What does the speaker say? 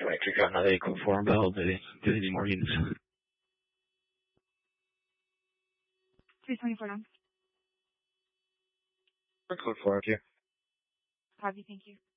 Factory got another code 4 on Bell. Do they need more units? 324 down. Code 4 out here. Copy, thank you.